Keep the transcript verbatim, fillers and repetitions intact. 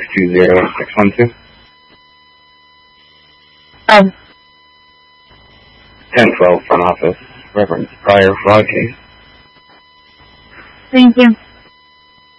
two zero six one two. Um. ten twelve front office. Reverend Pryor fraud case. Thank you.